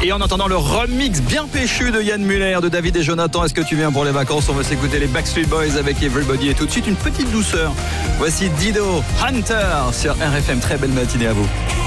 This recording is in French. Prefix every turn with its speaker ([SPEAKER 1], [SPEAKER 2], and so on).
[SPEAKER 1] Et en entendant le remix bien péchu de Yann Muller, de David et Jonathan, est-ce que tu viens pour les vacances? On va s'écouter les Backstreet Boys avec Everybody. Et tout de suite, une petite douceur. Voici Dido, Hunter sur RFM. Très belle matinée à vous.